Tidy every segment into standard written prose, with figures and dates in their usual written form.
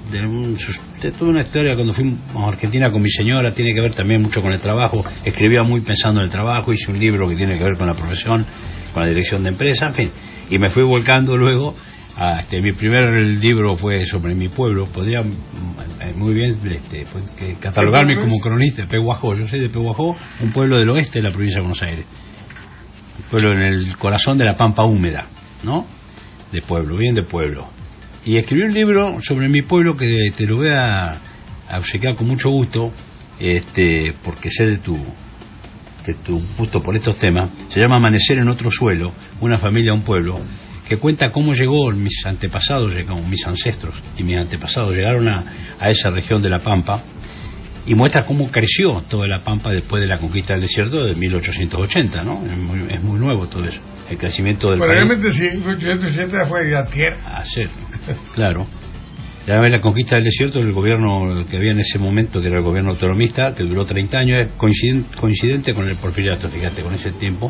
de toda una historia cuando fuimos a Argentina con mi señora, tiene que ver también mucho con el trabajo. Escribía muy pensando en el trabajo, hice un libro que tiene que ver con la profesión, con la dirección de empresa, en fin, y me fui volcando luego. Mi primer libro fue sobre mi pueblo. Podría muy bien catalogarme como cronista de Pehuajó. Yo soy de Pehuajó, un pueblo del oeste de la provincia de Buenos Aires, un pueblo en el corazón de la pampa húmeda, ¿no? De pueblo, bien de pueblo. Y escribí un libro sobre mi pueblo que te lo voy a obsequiar con mucho gusto, porque sé de tu gusto por estos temas. Se llama Amanecer en otro suelo, una familia, un pueblo, que cuenta cómo llegó mis antepasados, mis ancestros y mis antepasados llegaron a esa región de la Pampa, y muestra cómo creció toda la Pampa después de la conquista del desierto de 1880, ¿no? Es muy nuevo todo eso, el crecimiento del país. Realmente sí, 1880 fue la tierra. Claro. Ya ves, la conquista del desierto, el gobierno que había en ese momento, que era el gobierno autonomista, que duró 30 años, es coincidente con el porfiriato, fíjate, con ese tiempo,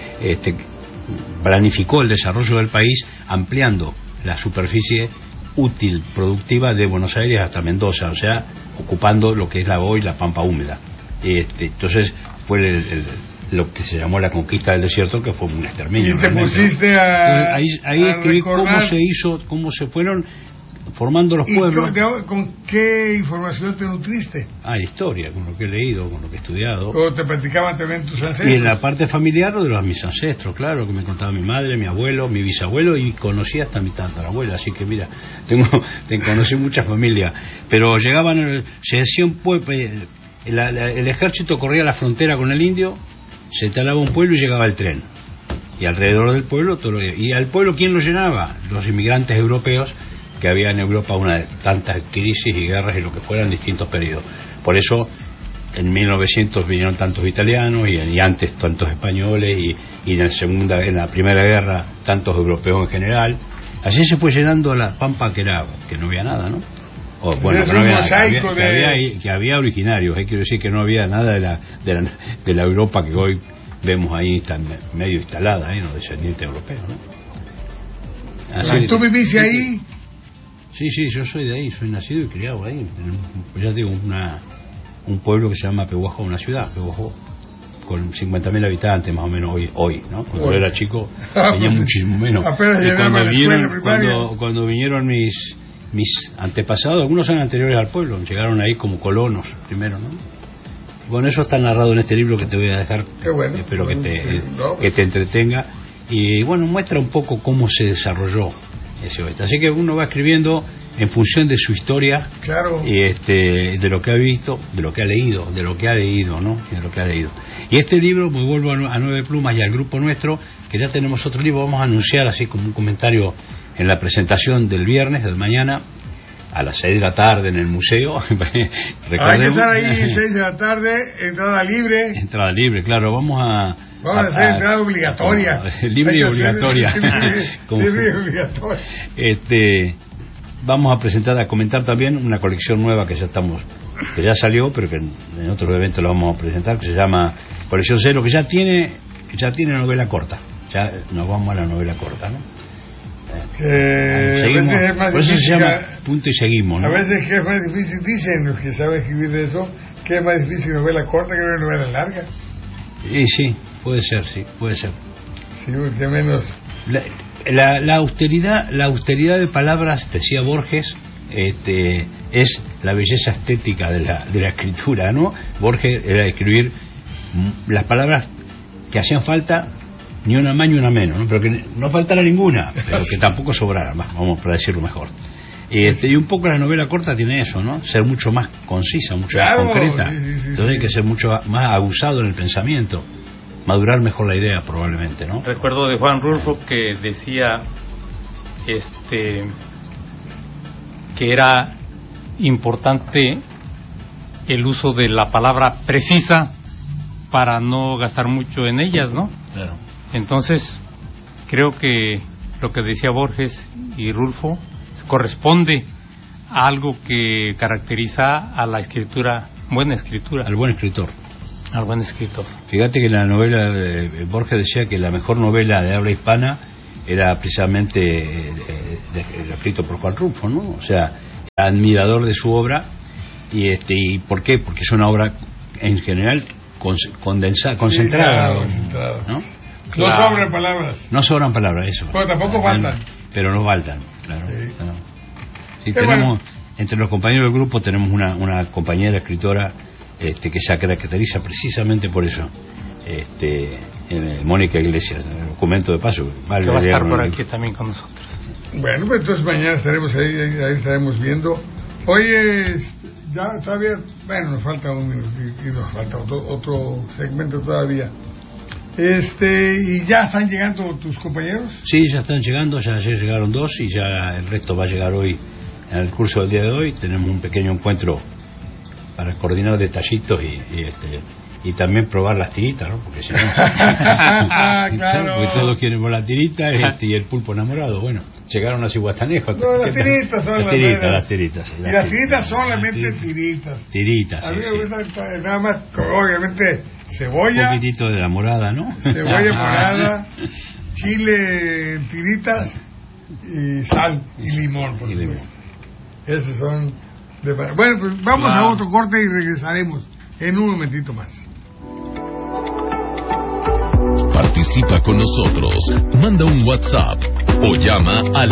planificó el desarrollo del país ampliando la superficie útil, productiva de Buenos Aires hasta Mendoza, o sea, ocupando lo que es hoy la Pampa húmeda. Entonces fue lo que se llamó la conquista del desierto, que fue un exterminio. Y te pusiste a... Ahí escribí cómo se hizo, cómo se fueron formando los pueblos. ¿Con qué información te nutriste? Historia, con lo que he leído, con lo que he estudiado. ¿O te platicaban también tus ancestros? Y en la parte familiar de mis ancestros, claro, que me contaba mi madre, mi abuelo, mi bisabuelo, y conocí hasta mi tatarabuela, así que mira, conocí mucha familia. Pero llegaban, se decía un pueblo, el ejército corría la frontera con el indio, se instalaba un pueblo y llegaba el tren. Y alrededor del pueblo, y al pueblo, ¿quién lo llenaba? Los inmigrantes europeos, que había en Europa una de tantas crisis y guerras y lo que fueran distintos periodos. Por eso en 1900 vinieron tantos italianos y antes tantos españoles y en la Primera Guerra tantos europeos en general. Así se fue llenando la Pampa, que no había nada, ¿no? Que había originarios, quiero decir que no había nada de la Europa que hoy vemos ahí tan medio instalada, los descendientes europeos, ¿no? ¿Tú viviste ahí? Sí, yo soy de ahí, soy nacido y criado ahí. Ya digo, un pueblo que se llama Pehuajó, una ciudad, Pehuajó, con 50.000 habitantes más o menos hoy, ¿no? Cuando yo era chico tenía muchísimo menos. Cuando vinieron mis antepasados, algunos son anteriores al pueblo, llegaron ahí como colonos primero, ¿no? Bueno, eso está narrado en este libro que te voy a dejar, espero que te entretenga, y bueno, muestra un poco cómo se desarrolló ese oeste. Así que uno va escribiendo en función de su historia, claro, y de lo que ha visto, de lo que ha leído, ¿no? Y de lo que ha leído. Y este libro, me vuelvo a Nueve Plumas y al grupo nuestro, que ya tenemos otro libro, vamos a anunciar así como un comentario en la presentación del viernes, del mañana, a las 6 de la tarde en el museo. Hay que estar ahí 6 de la tarde, entrada libre. Entrada libre, claro, vamos a hacer entrada obligatoria. Libre y obligatoria. Libre y obligatoria. Vamos a comentar también una colección nueva que ya salió, pero que en otros eventos la vamos a presentar, que se llama Colección Cero, que ya tiene novela corta. Ya nos vamos a la novela corta, ¿no? Seguimos, por eso se llama Punto y Seguimos, ¿no? A veces que es más difícil, dicen los que saben escribir de eso, que es más difícil novela corta que una novela larga. Sí, puede ser. Sí, porque menos... La austeridad de palabras, decía Borges, es la belleza estética de la escritura, ¿no? Borges era escribir las palabras que hacían falta, ni una más ni una menos, ¿no? Pero que no faltara ninguna, pero que tampoco sobrara, vamos para decirlo mejor. Y un poco la novela corta tiene eso, ¿no? Ser mucho más concisa, mucho más concreta. Entonces hay que ser mucho más abusado en el pensamiento, madurar mejor la idea probablemente, ¿no? Recuerdo de Juan Rulfo que decía que era importante el uso de la palabra precisa para no gastar mucho en ellas, ¿no? Claro. Entonces, creo que lo que decía Borges y Rulfo corresponde a algo que caracteriza a la escritura, buena escritura. Al buen escritor. Al buen escritor. Fíjate que en la novela, Borges decía que la mejor novela de habla hispana era precisamente escrito por Juan Rulfo, ¿no? O sea, admirador de su obra. ¿Y por qué? Porque es una obra en general concentrada, ¿no? No sobran palabras. No sobran palabras, eso. Pero tampoco faltan. Pero no faltan, claro. Sí. Claro. Sí, tenemos, entre los compañeros del grupo tenemos una compañera escritora que se caracteriza precisamente por eso. Mónica Iglesias, el documento de paso. Vale, que va a estar por aquí también con nosotros. Bueno, pues entonces mañana estaremos ahí estaremos viendo. Oye, ya todavía, bueno, nos falta un minuto y nos falta otro segmento todavía. ¿Y ya están llegando tus compañeros? Sí, ya están llegando, ya ayer llegaron 2 y ya el resto va a llegar hoy en el curso del día de hoy. Tenemos un pequeño encuentro para coordinar detallitos y también probar las tiritas, ¿no? Porque si no, claro. porque todos quieren por la tirita y el pulpo enamorado. Bueno, llegaron a Ciguatanejo. No, las tiritas son las tiritas. Sí, y las tiritas solamente tiritas. Tiritas, a mí me gusta nada más, obviamente, cebolla. Un poquitito de la morada, ¿no? Cebolla morada, chile en tiritas y sal y limón, por supuesto. Esos son... Bueno, pues vamos a otro corte y regresaremos en un momentito más. Participa con nosotros, manda un WhatsApp o llama al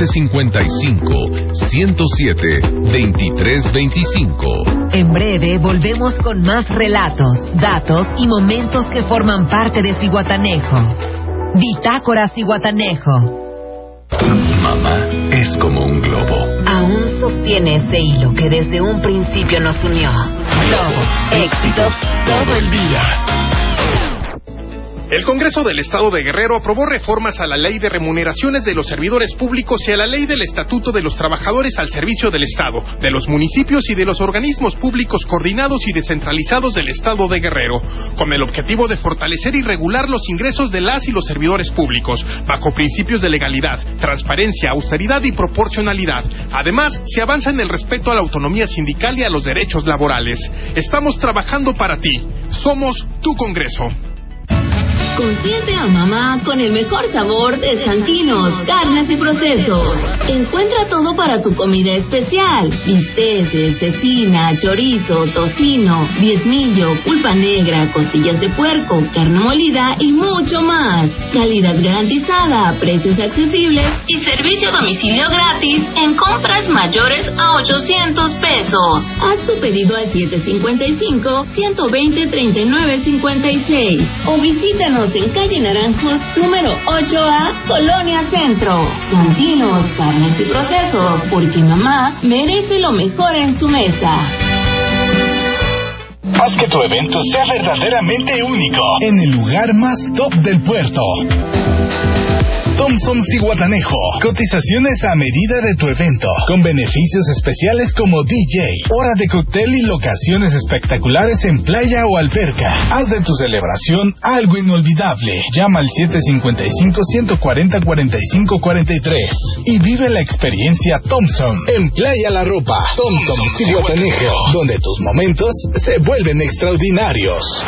755-107-2325. En breve volvemos con más relatos, datos y momentos que forman parte de Ciguatanejo. Bitácora Ciguatanejo. Mamá es como un globo. Aún sostiene ese hilo que desde un principio nos unió. Globo, éxitos todo el día. El Congreso del Estado de Guerrero aprobó reformas a la Ley de Remuneraciones de los Servidores Públicos y a la Ley del Estatuto de los Trabajadores al Servicio del Estado, de los municipios y de los organismos públicos coordinados y descentralizados del Estado de Guerrero, con el objetivo de fortalecer y regular los ingresos de las y los servidores públicos, bajo principios de legalidad, transparencia, austeridad y proporcionalidad. Además, se avanza en el respeto a la autonomía sindical y a los derechos laborales. Estamos trabajando para ti. Somos tu Congreso. Consiente a mamá con el mejor sabor de Santinos, carnes y procesos. Encuentra todo para tu comida especial: bisteces, cecina, chorizo, tocino, diezmillo, pulpa negra, costillas de puerco, carne molida y mucho más. Calidad garantizada, precios accesibles y servicio a domicilio gratis en compras mayores a 800 pesos. Haz tu pedido al 755-120-3956 o visítanos en calle Naranjos, número 8A, Colonia Centro. Santinos, carnes y procesos, porque mamá merece lo mejor en su mesa. Haz que tu evento sea verdaderamente único en el lugar más top del puerto. Thompson Ciguatanejo. Cotizaciones a medida de tu evento, con beneficios especiales como DJ, hora de cóctel y locaciones espectaculares en playa o alberca. Haz de tu celebración algo inolvidable. Llama al 755-140-4543 y vive la experiencia Thompson en Playa La Ropa. Thompson Ciguatanejo, donde tus momentos se vuelven extraordinarios.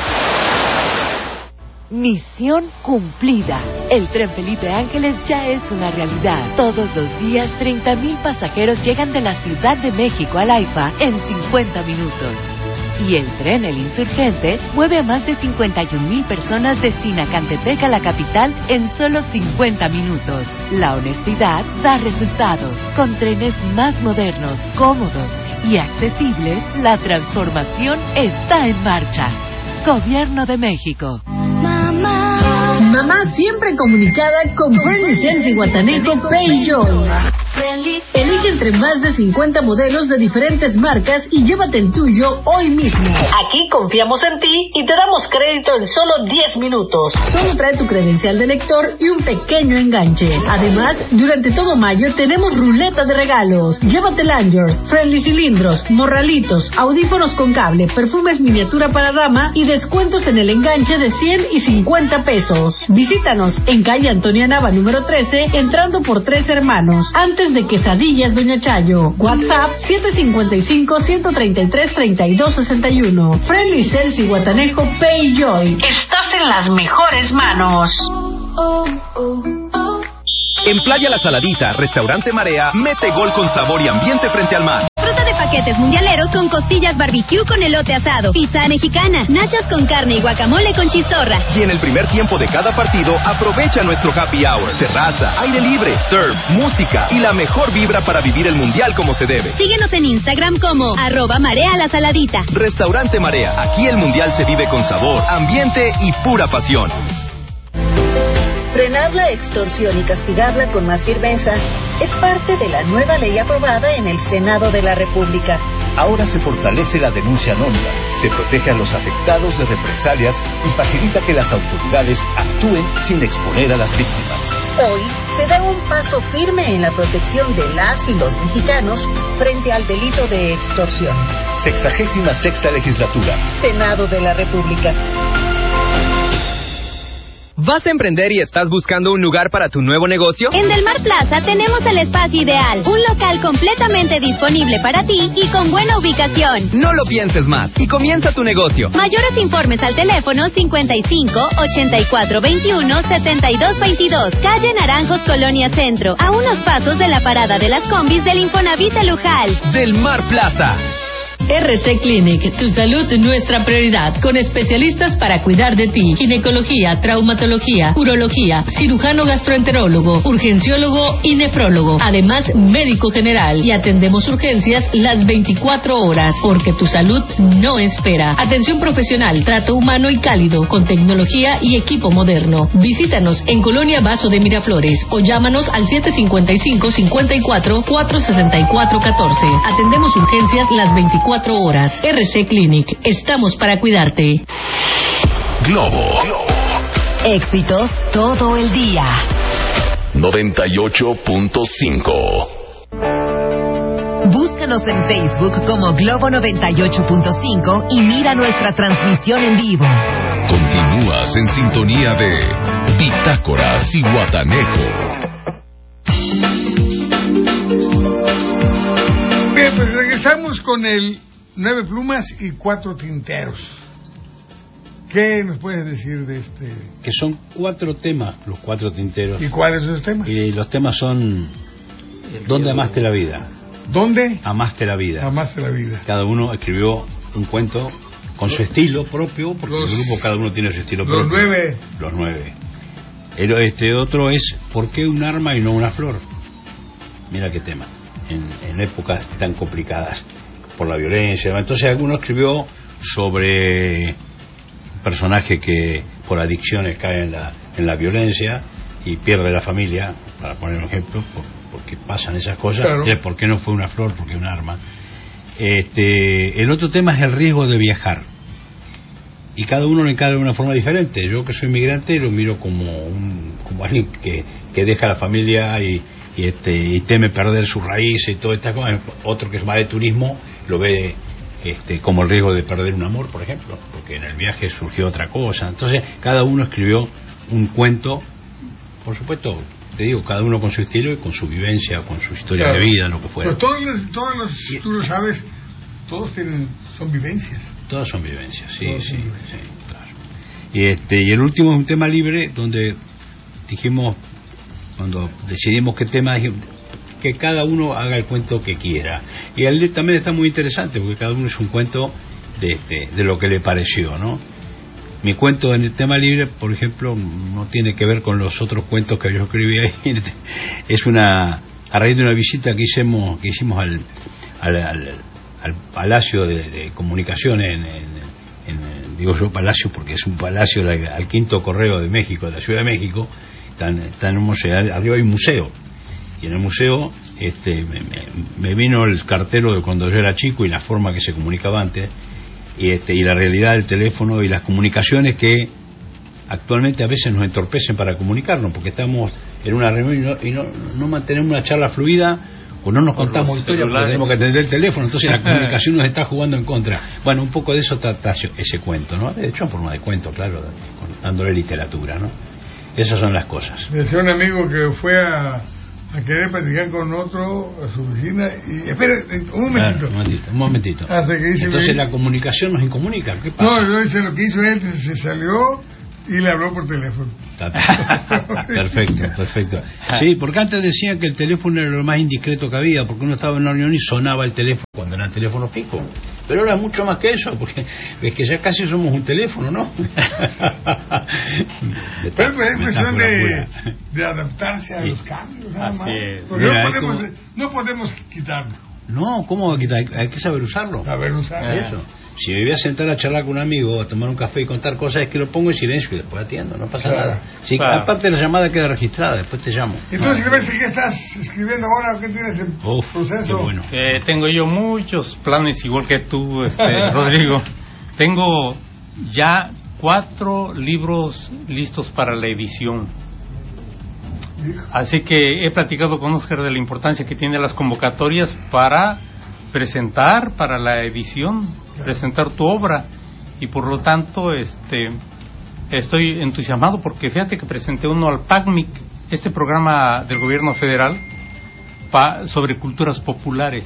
Misión cumplida. El tren Felipe Ángeles ya es una realidad. Todos los días 30,000 pasajeros llegan de la Ciudad de México al AIFA en 50 minutos. Y el tren El Insurgente mueve a más de 51,000 personas de Sinacantepec a la capital en solo 50 minutos. La honestidad da resultados. Con trenes más modernos, cómodos y accesibles, la transformación está en marcha. Gobierno de México. Mamá siempre comunicada con Friendly Cell Ciguatanejo Pay Joy. Elige entre más de 50 modelos de diferentes marcas y llévate el tuyo hoy mismo. Aquí confiamos en ti y te damos crédito en solo 10 minutos. Solo trae tu credencial de lector y un pequeño enganche. Además, durante todo mayo tenemos ruleta de regalos. Llévate lanyards, friendly cilindros, morralitos, audífonos con cable, perfumes miniatura para dama y descuentos en el enganche de 100 y 50 pesos. Visítanos en calle Antonia Nava número 13, entrando por Tres Hermanos, antes de Quesadillas Doña Chayo. WhatsApp 755-133-3261. Friendly Cell Ciguatanejo Pay Joy. Estás en las mejores manos. En Playa La Saladita, Restaurante Marea, mete gol con sabor y ambiente frente al mar. Disfruta de paquetes mundialeros con costillas barbecue con elote asado, pizza mexicana, nachos con carne y guacamole con chistorra. Y en el primer tiempo de cada partido, aprovecha nuestro happy hour, terraza, aire libre, surf, música y la mejor vibra para vivir el mundial como se debe. Síguenos en Instagram como @MareaLaSaladita. Restaurante Marea, aquí el mundial se vive con sabor, ambiente y pura pasión. Frenar la extorsión y castigarla con más firmeza es parte de la nueva ley aprobada en el Senado de la República. Ahora se fortalece la denuncia anónima, se protege a los afectados de represalias y facilita que las autoridades actúen sin exponer a las víctimas. Hoy se da un paso firme en la protección de las y los mexicanos frente al delito de extorsión. 66ª legislatura. Senado de la República. ¿Vas a emprender y estás buscando un lugar para tu nuevo negocio? En Del Mar Plaza tenemos el espacio ideal, un local completamente disponible para ti y con buena ubicación. No lo pienses más y comienza tu negocio. Mayores informes al teléfono 55 84 21 72 22, calle Naranjos, Colonia Centro, a unos pasos de la parada de las combis del Infonavit de Lujal. Del Mar Plaza. RC Clinic, tu salud nuestra prioridad, con especialistas para cuidar de ti, ginecología, traumatología, urología, cirujano gastroenterólogo, urgenciólogo y nefrólogo, además médico general, y atendemos urgencias las 24 horas, porque tu salud no espera. Atención profesional, trato humano y cálido, con tecnología y equipo moderno. Visítanos en Colonia Vaso de Miraflores o llámanos al 755-54-464-14. Atendemos urgencias las 24 horas. RC Clinic, estamos para cuidarte. Globo. Éxitos todo el día. 98.5. Búscanos en Facebook como Globo 98.5 y mira nuestra transmisión en vivo. Continúas en sintonía de Bitácora Zihuatanejo. Bien, pues regresamos con el 9 plumas y 4 tinteros. ¿Qué nos puedes decir de este? Que son 4 temas, los 4 tinteros. ¿Y cuáles son los temas? Y los temas son ¿dónde amaste la vida? ¿Dónde? Amaste la vida. Amaste la vida. Cada uno escribió un cuento con su estilo propio, porque el grupo cada uno tiene su estilo propio. Los 9. Este otro es ¿por qué un arma y no una flor? Mira qué tema. En épocas tan complicadas por la violencia. Entonces alguno escribió sobre un personaje que por adicciones cae en la violencia y pierde la familia, para poner un ejemplo, porque pasan esas cosas. Claro. ¿Por qué no fue una flor? Porque un arma. El otro tema es el riesgo de viajar, y cada uno lo encara de una forma diferente. Yo, que soy inmigrante, lo miro como alguien que deja la familia y teme perder su raíz y toda esta cosa. Otro que es más de turismo lo ve como el riesgo de perder un amor, por ejemplo, porque en el viaje surgió otra cosa. Entonces cada uno escribió un cuento, por supuesto, te digo, cada uno con su estilo y con su vivencia, con su historia de vida, lo que fuera. Pero todos los tú lo sabes, todos son vivencias. Todas son vivencias, sí, claro. Y el último es un tema libre, donde dijimos, cuando decidimos qué tema, que cada uno haga el cuento que quiera. Y él también está muy interesante, porque cada uno es un cuento de lo que le pareció, ¿no? Mi cuento en el tema libre, por ejemplo, no tiene que ver con los otros cuentos que yo escribí ahí. Es a raíz de una visita que hicimos al Palacio de Comunicaciones, digo yo palacio porque es un palacio, al Quinto Correo de México, de la Ciudad de México. Está en un museo, arriba hay un museo, y en el museo me vino el cartero de cuando yo era chico y la forma que se comunicaba antes, y la realidad del teléfono y las comunicaciones que actualmente a veces nos entorpecen para comunicarnos, porque estamos en una reunión y no mantenemos una charla fluida, o no nos contamos historias porque tenemos que atender el teléfono, entonces la comunicación nos está jugando en contra. Bueno, un poco de eso trata ese cuento, ¿no? De hecho en forma de cuento, claro, dándole literatura, ¿no? Esas son las cosas. Me decía un amigo que fue a querer platicar con otro a su oficina y... Espera, un momentito. Entonces la comunicación nos incomunica. ¿Qué pasa? No, yo dice lo que hizo él, se salió Y le habló por teléfono. Perfecto. Sí, porque antes decían que el teléfono era lo más indiscreto que había, porque uno estaba en una reunión y sonaba el teléfono cuando era el teléfono fijo. Pero ahora es mucho más que eso, porque es que ya casi somos un teléfono, ¿no? Pero es cuestión de adaptarse a los cambios, nada más. Porque no podemos quitarlo. No, ¿cómo va a quitar? Hay que saber usarlo. Saber usarlo. Eso. Si me voy a sentar a charlar con un amigo, a tomar un café y contar cosas, es que lo pongo en silencio y después atiendo, no pasa nada. Sí, aparte la llamada queda registrada, después te llamo. Entonces, ¿qué estás escribiendo ahora? ¿Qué tienes en proceso? Bueno. Tengo yo muchos planes, igual que tú, Rodrigo. Tengo ya 4 libros listos para la edición. Así que he platicado con Oscar de la importancia que tiene las convocatorias para presentar para la edición, presentar tu obra, y por lo tanto estoy entusiasmado porque fíjate que presenté uno al PACMIC, este programa del gobierno federal sobre culturas populares.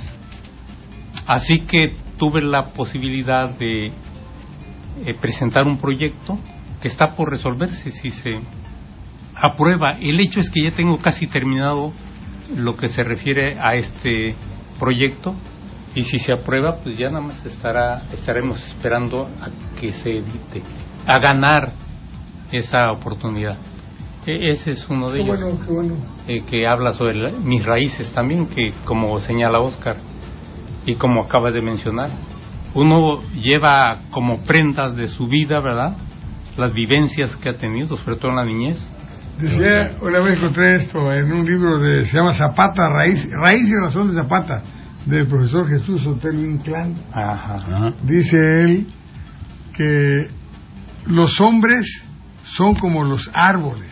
Así que tuve la posibilidad de presentar un proyecto que está por resolverse si se aprueba. El hecho es que ya tengo casi terminado lo que se refiere a este proyecto, y si se aprueba, pues ya nada más estaremos esperando a que se edite, a ganar esa oportunidad. Ese es uno de ellos. Qué bueno. Que habla sobre mis raíces también, que como señala Oscar y como acaba de mencionar, uno lleva como prendas de su vida, ¿verdad?, las vivencias que ha tenido, sobre todo en la niñez. Decía, una vez encontré esto en un libro se llama Zapata, Raíz y Razón de Zapata, del profesor Jesús Sotelo Inclán. Dice él que los hombres son como los árboles.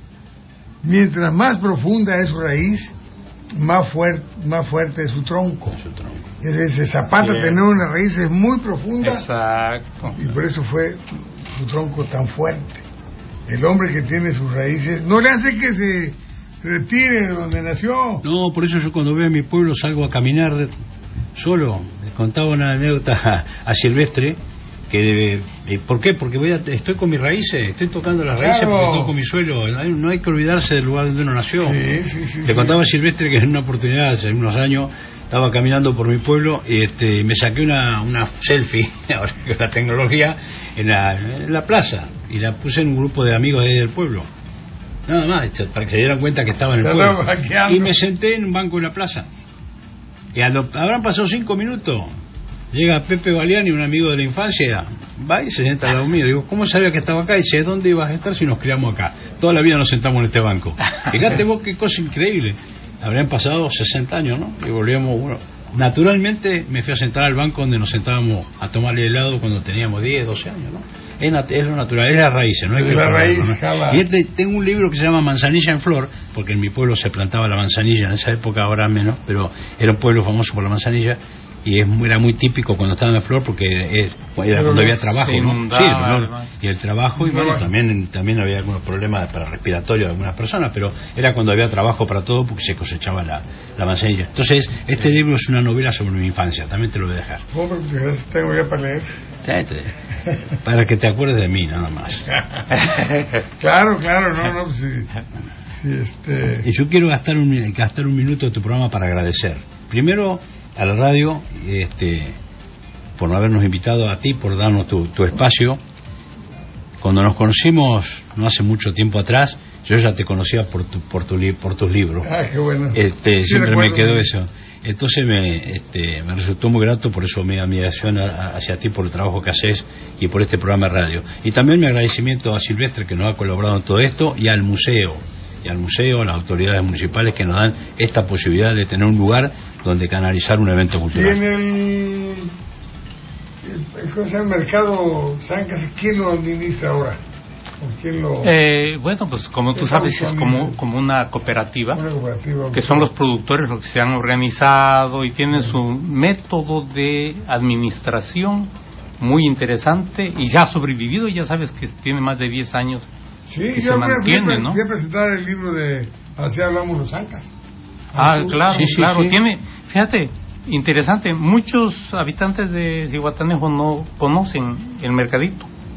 Mientras más profunda es su raíz, más fuerte es su tronco. Es decir, Zapata tenía unas raíces muy profundas. Exacto. Y por eso fue su tronco tan fuerte. El hombre que tiene sus raíces no le hace que se retire de donde nació. No, por eso yo cuando veo a mi pueblo salgo a caminar solo. Le contaba una anécdota a Silvestre que ¿por qué? Porque estoy con mis raíces, estoy tocando las raíces, porque toco mi suelo. No hay que olvidarse del lugar donde uno nació. Le contaba a Silvestre que en una oportunidad hace unos años estaba caminando por mi pueblo y me saqué una selfie, ahora con la tecnología, en la plaza, y la puse en un grupo de amigos de ahí del pueblo. Nada más, para que se dieran cuenta que estaba en el pueblo. Y me senté en un banco de la plaza. Y habrán pasado 5 minutos. Llega Pepe Galeani, un amigo de la infancia, va y se sienta al lado mío. Digo, ¿cómo sabía que estaba acá? Y dice, ¿dónde ibas a estar si nos criamos acá? Toda la vida nos sentamos en este banco. Fíjate vos qué cosa increíble. Habrían pasado 60 años, ¿no? Y volvíamos, naturalmente me fui a sentar al banco donde nos sentábamos a tomarle helado cuando teníamos 10, 12 años, ¿no? Es lo natural, es la raíz, ¿no? Hay que ¿no? Y tengo un libro que se llama Manzanilla en Flor, porque en mi pueblo se plantaba la manzanilla, en esa época ahora menos, pero era un pueblo famoso por la manzanilla, y era muy típico cuando estaba en flor porque era cuando había trabajo, ¿no? Sí, y el trabajo, y bueno, también había algunos problemas para respiratorio de algunas personas, pero era cuando había trabajo para todo porque se cosechaba la manzanilla. Entonces, este libro es una novela sobre mi infancia, también te lo voy a dejar. Tengo ya para leer. Para que te acuerdes de mí, nada más. Claro, no, sí, Y yo quiero gastar un minuto de tu programa para agradecer. Primero a la radio, por no habernos invitado, a ti por darnos tu espacio. Cuando nos conocimos no hace mucho tiempo atrás, yo ya te conocía por tus libros. Qué bueno. Siempre me quedó eso. Entonces me resultó muy grato, por eso mi admiración hacia ti por el trabajo que haces y por este programa de radio. Y también mi agradecimiento a Silvestre, que nos ha colaborado en todo esto, y al museo, a las autoridades municipales que nos dan esta posibilidad de tener un lugar donde canalizar un evento cultural. Y en el mercado Sancas, ¿quién lo administra ahora? Bueno, pues como tú sabes, es como una cooperativa, que son los productores los que se han organizado y tienen su método de administración muy interesante, y ya ha sobrevivido. Ya sabes que tiene más de 10 años que se mantiene, ¿no? Voy a presentar el libro de Así hablamos los Ancas. Claro, sí. Tiene, fíjate, interesante, muchos habitantes de Zihuatanejo no conocen el mercadito.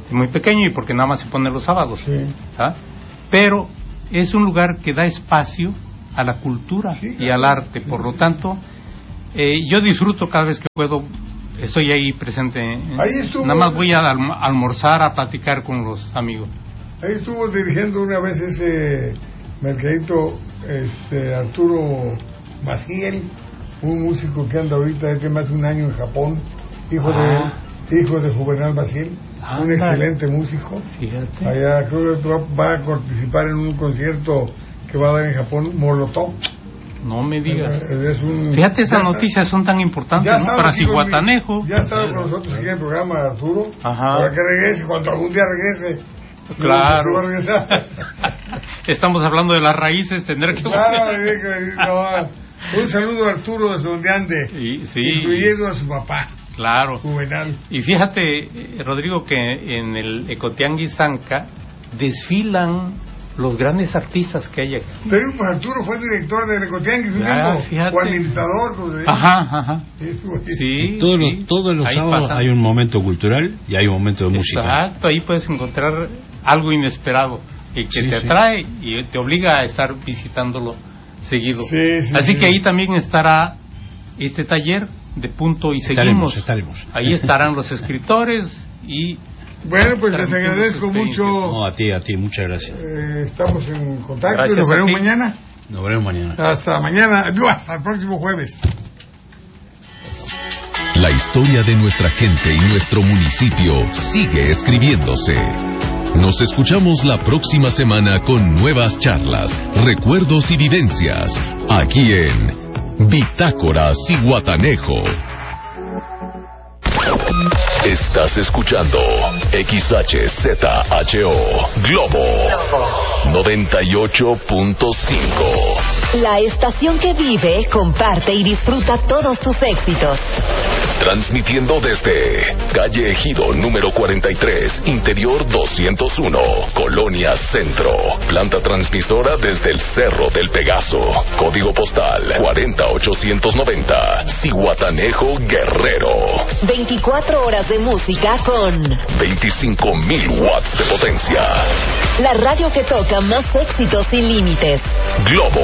muy pequeño y porque nada más se pone los sábados. Sí. ¿Ah? Pero es un lugar que da espacio a la cultura y al arte. Por lo tanto, yo disfruto cada vez que puedo. Estoy ahí presente. Ahí estuvo, nada más voy a almorzar, a platicar con los amigos. Ahí estuvo dirigiendo una vez ese mercadito Arturo Maciel, un músico que anda ahorita desde más de un año en Japón, hijo de Juvenal Maciel, un excelente músico. Fíjate. Allá creo que va a participar en un concierto que va a dar en Japón, Molotov. No me digas. Fíjate, esas noticias son tan importantes, ¿no? Para Zihuatanejo. Ya ha estado con nosotros aquí en el programa, Arturo. Para que regrese, cuando algún día regrese. Claro. Estamos hablando de las raíces, tendrá que... Claro, un saludo a Arturo desde donde ande, incluyendo a su papá. Claro. Juvenal. Y fíjate, Rodrigo, que en el Ecotianguis Zanca desfilan los grandes artistas que hay aquí. Pero pues Arturo fue director del Ecotianguis un tiempo, o administrador. Pues, ajá. Sí, todos los sábados hay un momento cultural y hay un momento de música. Exacto, ahí puedes encontrar algo inesperado y que te atrae y te obliga a estar visitándolo seguido. Así que ahí también estará este taller de punto y seguimos. Estaremos. Ahí estarán los escritores y... Bueno, pues les agradezco mucho. No, a ti, muchas gracias. Estamos en contacto y nos veremos mañana. Nos veremos mañana. Hasta mañana, hasta el próximo jueves. La historia de nuestra gente y nuestro municipio sigue escribiéndose. Nos escuchamos la próxima semana con nuevas charlas, recuerdos y vivencias, aquí en Bitácora Zihuatanejo. Estás escuchando XHZHO Globo 98.5. La estación que vive, comparte y disfruta todos tus éxitos. Transmitiendo desde Calle Ejido número 43, Interior 201, Colonia Centro. Planta transmisora desde el Cerro del Pegaso. Código postal 40890, Zihuatanejo, Guerrero. 24 horas de música con 25.000 watts de potencia. La radio que toca más éxitos sin límites. Globo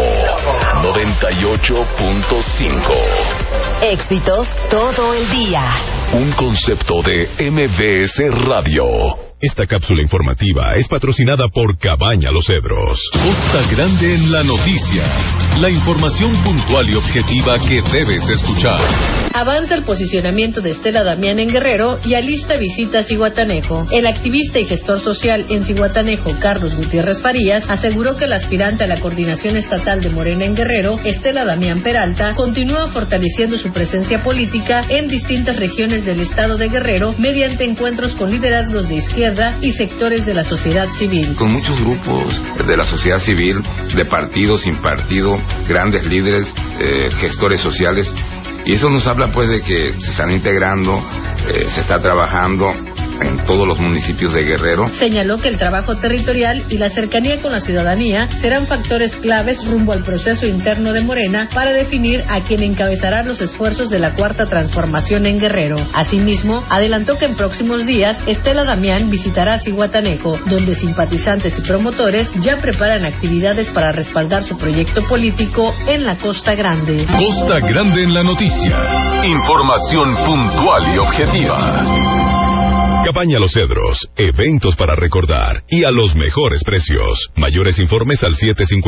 98.5. Éxitos todo el día. Un concepto de MBS Radio. Esta cápsula informativa es patrocinada por Cabaña Los Cedros. Costa Grande en la noticia. La información puntual y objetiva que debes escuchar. Avanza el posicionamiento de Estela Damián en Guerrero y alista visita a Zihuatanejo. El activista y gestor social en Zihuatanejo, Carlos Gutiérrez Farías, aseguró que el aspirante a la coordinación estatal de Morena en Guerrero, Estela Damián Peralta, continúa fortaleciendo su presencia política en distintas regiones del estado de Guerrero mediante encuentros con liderazgos de izquierda y sectores de la sociedad civil. Con muchos grupos de la sociedad civil, de partido, sin partido, grandes líderes, gestores sociales, y eso nos habla pues de que se están integrando, se está trabajando en todos los municipios de Guerrero. Señaló que el trabajo territorial y la cercanía con la ciudadanía serán factores claves rumbo al proceso interno de Morena para definir a quien encabezará los esfuerzos de la cuarta transformación en Guerrero. Asimismo, adelantó que en próximos días Estela Damián visitará Zihuatanejo, donde simpatizantes y promotores ya preparan actividades para respaldar su proyecto político en la Costa Grande. Costa Grande en la noticia. Información puntual y objetiva. Cabaña Los Cedros, eventos para recordar y a los mejores precios. Mayores informes al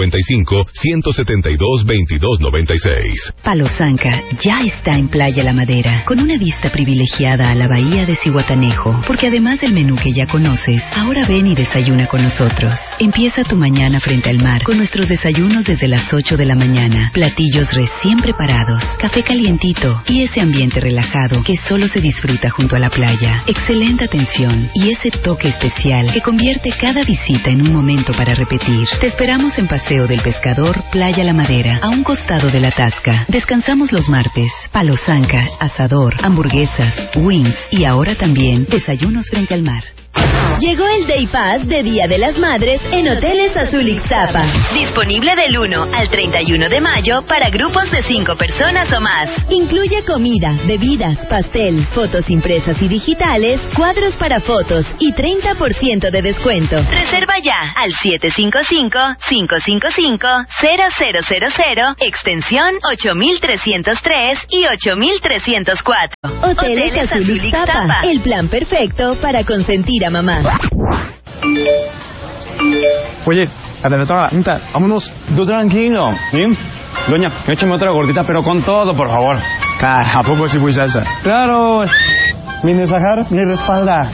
755-172-2296. Palo Zanca ya está en Playa La Madera, con una vista privilegiada a la bahía de Zihuatanejo, porque además del menú que ya conoces, ahora ven y desayuna con nosotros. Empieza tu mañana frente al mar, con nuestros desayunos desde las 8 de la mañana, platillos recién preparados, café calientito y ese ambiente relajado que solo se disfruta junto a la playa. Excelente atención y ese toque especial que convierte cada visita en un momento para repetir. Te esperamos en Paseo del Pescador, Playa La Madera, a un costado de la Tasca. Descansamos los martes. Palo Zanca, asador, hamburguesas, wings y ahora también desayunos frente al mar. Llegó el Day Pass de Día de las Madres en Hoteles Azul Ixtapa. Disponible del 1 al 31 de mayo para grupos de 5 personas o más. Incluye comida, bebidas, pastel, fotos impresas y digitales, cuadros para fotos y 30% de descuento. Reserva ya al 755-555-0000, extensión 8303 y 8304. Hoteles Azul Ixtapa, el plan perfecto para consentir a mamá. Oye, doctora, vámonos. Tú tranquilo, ¿sí? Doña, échame otra gordita, pero con todo, por favor. ¿A poco sí fui salsa? Claro. Mi nesajar, mi respalda.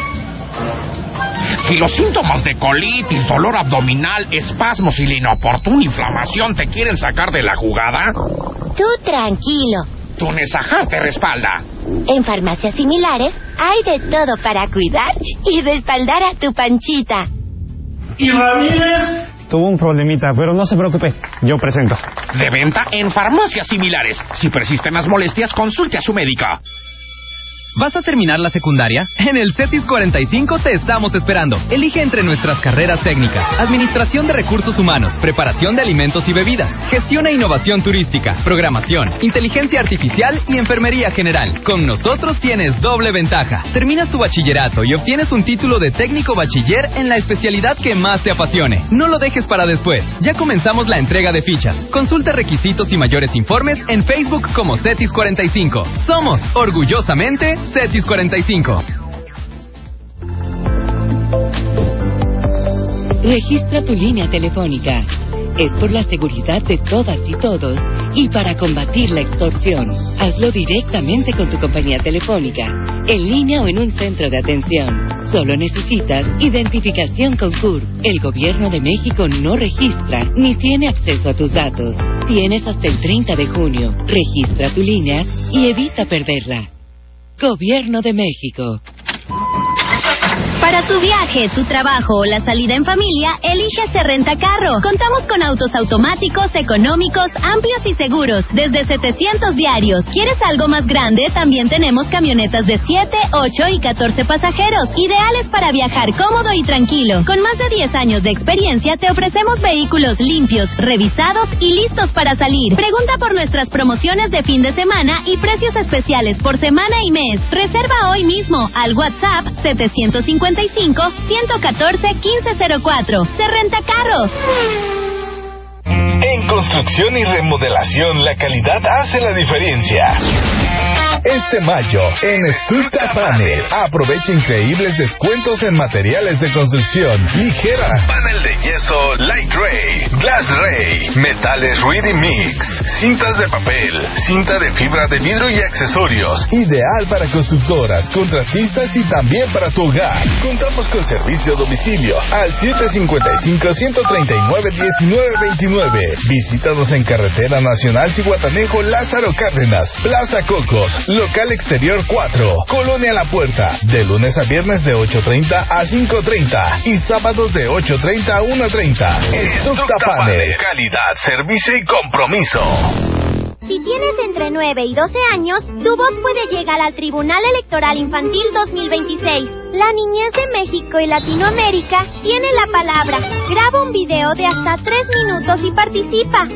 Si los síntomas de colitis, dolor abdominal, espasmos y la inoportuna inflamación te quieren sacar de la jugada, tú tranquilo. Tu Nesajar te respalda. En farmacias similares hay de todo para cuidar y respaldar a tu panchita. ¿Y Ramírez? Tuvo un problemita, pero no se preocupe, yo presento. De venta en farmacias similares. Si persisten las molestias, consulte a su médica. ¿Vas a terminar la secundaria? En el CETIS 45 te estamos esperando. Elige entre nuestras carreras técnicas: Administración de Recursos Humanos, Preparación de Alimentos y Bebidas, Gestión e Innovación Turística, Programación, Inteligencia Artificial y Enfermería General. Con nosotros tienes doble ventaja. Terminas tu bachillerato y obtienes un título de técnico bachiller en la especialidad que más te apasione. No lo dejes para después. Ya comenzamos la entrega de fichas. Consulta requisitos y mayores informes en Facebook como CETIS 45. Somos, orgullosamente, CETIS 45. Registra tu línea telefónica. Es por la seguridad de todas y todos y para combatir la extorsión. Hazlo directamente con tu compañía telefónica, en línea o en un centro de atención. Solo necesitas identificación con CURP. El Gobierno de México no registra ni tiene acceso a tus datos. Tienes hasta el 30 de junio. Registra tu línea y evita perderla. Gobierno de México. Para tu viaje, tu trabajo o la salida en familia, elige Serrentacarro. Contamos con autos automáticos, económicos, amplios y seguros, desde 700 diarios. ¿Quieres algo más grande? También tenemos camionetas de 7, 8 y 14 pasajeros, ideales para viajar cómodo y tranquilo. Con más de 10 años de experiencia, te ofrecemos vehículos limpios, revisados y listos para salir. Pregunta por nuestras promociones de fin de semana y precios especiales por semana y mes. Reserva hoy mismo al WhatsApp 755-114-1504. Serrentacarros. En construcción y remodelación, la calidad hace la diferencia. Este mayo, en Stuttgart Panel, aprovecha increíbles descuentos en materiales de construcción. Ligera, panel de yeso Light Ray, Glass Ray, metales Ready Mix, cintas de papel, cinta de fibra de vidrio y accesorios. Ideal para constructoras, contratistas y también para tu hogar. Contamos con servicio a domicilio al 755-139-1929. Visítanos en Carretera Nacional Zihuatanejo, Lázaro Cárdenas, Plaza Cocos, Local Exterior 4, Colonia La Puerta, de lunes a viernes de 8:30 a 5:30 y sábados de 8:30 a 1:30. Stuttgart Panel, calidad, servicio y compromiso. Si tienes entre 9 y 12 años, tu voz puede llegar al Tribunal Electoral Infantil 2026. La niñez de México y Latinoamérica tiene la palabra. Graba un video de hasta 3 minutos y participa.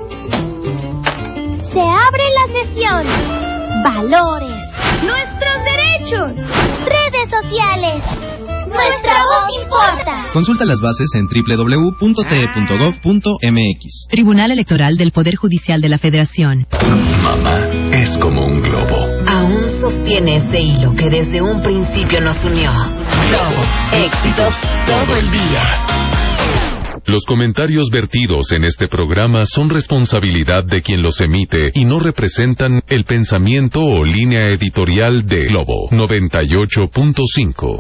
Se abre la sesión. Valores. Nuestros derechos. Redes sociales. Nuestra voz importa. Consulta las bases en www.te.gov.mx. Tribunal Electoral del Poder Judicial de la Federación. Mamá es como un globo. Aún sostiene ese hilo que desde un principio nos unió. Globo, éxitos todo el día. Los comentarios vertidos en este programa son responsabilidad de quien los emite y no representan el pensamiento o línea editorial de Globo 98.5.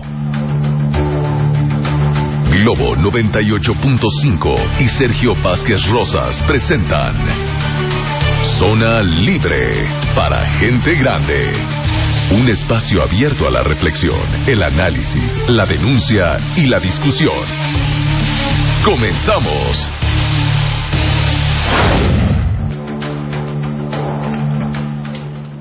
Globo 98.5 y Sergio Vázquez Rosas presentan Zona Libre para gente grande. Un espacio abierto a la reflexión, el análisis, la denuncia y la discusión. ¡Comenzamos!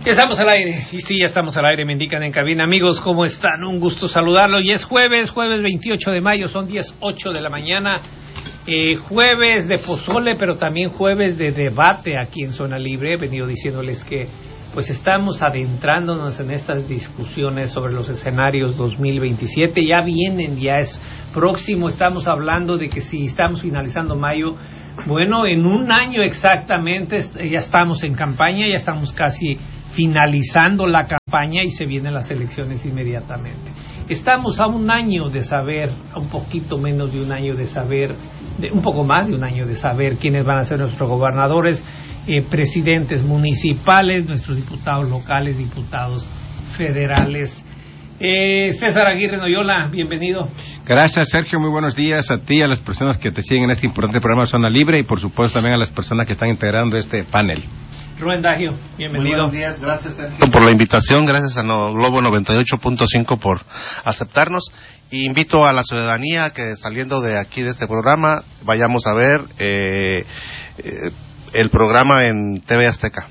Ya estamos al aire, y sí, ya estamos al aire, me indican en cabina. Amigos, ¿cómo están? Un gusto saludarlos. Y es jueves 28 de mayo, son 10:08 de la mañana. Jueves de pozole, pero también jueves de debate aquí en Zona Libre. He venido diciéndoles que pues estamos adentrándonos en estas discusiones sobre los escenarios 2027. Ya vienen, ya es próximo, estamos hablando de que si estamos finalizando mayo, bueno, en un año exactamente ya estamos en campaña, ya estamos casi finalizando la campaña y se vienen las elecciones inmediatamente. Estamos a un año de saber, a un poquito menos de un año de saber, un poco más de un año de saber quiénes van a ser nuestros gobernadores, presidentes municipales, nuestros diputados locales, diputados federales. César Aguirre Noyola, bienvenido. Gracias, Sergio, muy buenos días a ti, a las personas que te siguen en este importante programa Zona Libre y por supuesto también a las personas que están integrando este panel. Rubén Daggio, bienvenido. Muy buenos días, gracias Sergio por la invitación, gracias a Globo 98.5 por aceptarnos. Y invito a la ciudadanía que saliendo de aquí de este programa vayamos a ver el programa en TV Azteca.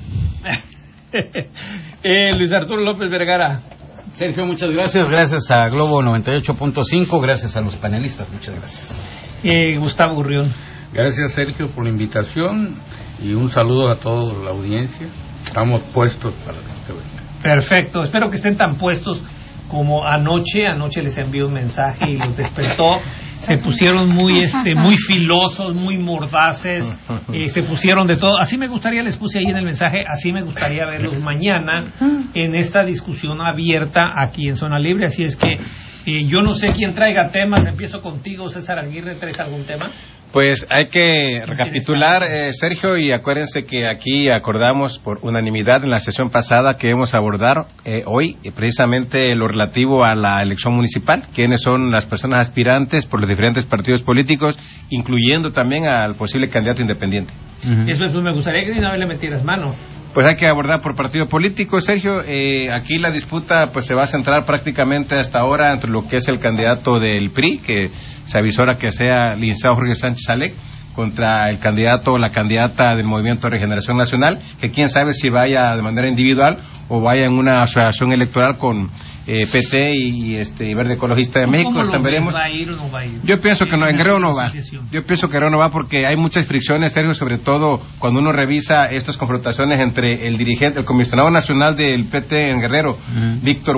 Luis Arturo López Vergara. Sergio, muchas gracias, gracias a Globo 98.5, gracias a los panelistas, muchas gracias. Gustavo Gurrión. Gracias, Sergio, por la invitación y un saludo a toda la audiencia. Estamos puestos para que venga. Perfecto, espero que estén tan puestos como anoche les envié un mensaje y los despertó. Se pusieron muy filosos, muy mordaces, se pusieron de todo. Así me gustaría, les puse ahí en el mensaje, así me gustaría verlos mañana en esta discusión abierta aquí en Zona Libre. Así es que yo no sé quién traiga temas. Empiezo contigo, César Aguirre. ¿Traes algún tema? Pues hay que recapitular, Sergio, y acuérdense que aquí acordamos por unanimidad en la sesión pasada que vamos a abordar hoy precisamente lo relativo a la elección municipal, quiénes son las personas aspirantes por los diferentes partidos políticos, incluyendo también al posible candidato independiente. Eso me gustaría que de una vez le metieras mano. Pues hay que abordar por partido político, Sergio. Aquí la disputa pues se va a centrar prácticamente hasta ahora entre lo que es el candidato del PRI, que se avisora que sea licenciado Jorge Sánchez Alec, contra el candidato o la candidata del Movimiento de Regeneración Nacional, que quién sabe si vaya de manera individual o vaya en una asociación electoral con PT y Verde Ecologista de México. Veremos. ¿Va a ir o no va a ir? Yo pienso que no, en Guerrero no va. Yo pienso que Guerrero no va porque hay muchas fricciones, Sergio, sobre todo cuando uno revisa estas confrontaciones entre el dirigente, el comisionado nacional del PT en Guerrero, Víctor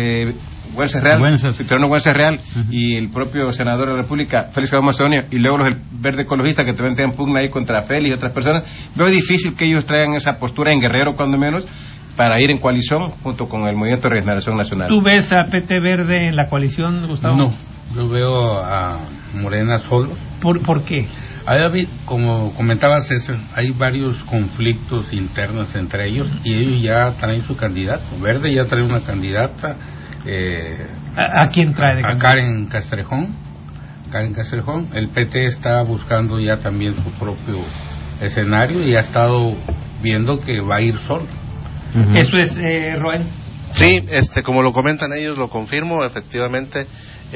Victoriano Real, y el propio senador de la República, Félix Salgado Macedonio, y luego los del Verde Ecologista que también tienen pugna ahí contra Félix y otras personas. Veo difícil que ellos traigan esa postura en Guerrero, cuando menos, para ir en coalición junto con el Movimiento de Regeneración Nacional. ¿Tú ves a PT Verde en la coalición, Gustavo? No, yo veo a Morena solo. ¿Por qué? Como comentaba César, hay varios conflictos internos entre ellos y ellos ya traen su candidato. Verde ya trae una candidata. ¿A quién trae de candidata? A Karen Castrejón. El PT está buscando ya también su propio escenario y ha estado viendo que va a ir solo. Eso es, Roen. Sí, como lo comentan ellos, lo confirmo, efectivamente,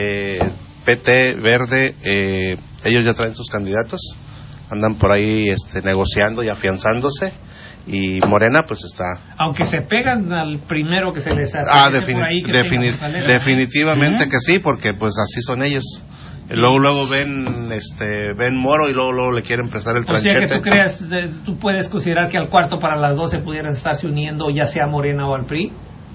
PT, Verde, ellos ya traen sus candidatos, andan por ahí negociando y afianzándose, y Morena pues está... Aunque se pegan al primero que se les hace definitivamente que sí, porque pues así son ellos. Luego ven Moro y luego le quieren prestar el tranchete. O sea que tú puedes considerar que al cuarto para las 12 pudieran estarse uniendo ya sea Morena o al PRI.